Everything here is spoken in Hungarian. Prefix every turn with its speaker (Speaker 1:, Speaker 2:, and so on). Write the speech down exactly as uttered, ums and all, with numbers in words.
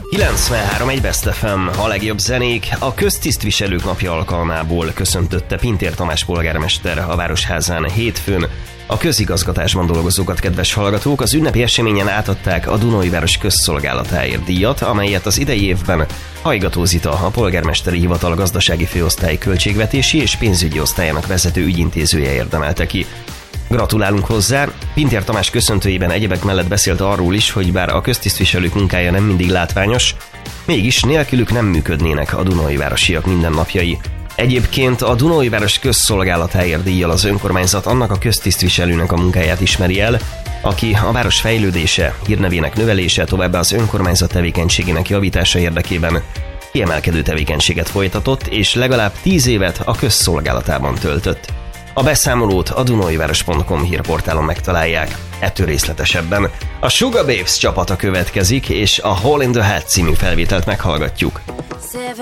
Speaker 1: kilencvenhárom egy Best ef em, a legjobb zenék. A köztisztviselők napja alkalmából köszöntötte Pintér Tamás polgármester a Városházán hétfőn a közigazgatásban dolgozókat. Kedves hallgatók, az ünnepi eseményen átadták a Dunaújváros közszolgálatáért díjat, amelyet az idei évben Hajgató Zita, a polgármesteri hivatal gazdasági főosztály költségvetési és pénzügyi osztályának vezető ügyintézője érdemelte ki. Gratulálunk hozzá! Pintér Tamás köszöntőjében egyebek mellett beszélt arról is, hogy bár a köztisztviselők munkája nem mindig látványos, mégis nélkülük nem működnének a dunaújvárosiak mindennapjai. Egyébként a Dunaújváros közszolgálatáért díjjal az önkormányzat annak a köztisztviselőnek a munkáját ismeri el, aki a város fejlődése, hírnevének növelése, továbbá az önkormányzat tevékenységének javítása érdekében kiemelkedő tevékenységet folytatott, és legalább tíz évet a közszolgálatában töltött. A beszámolót a dunaújváros pont com hírportálon megtalálják. Ettől részletesebben. A Sugababes csapata következik, és a Hole in the Head című felvételt meghallgatjuk.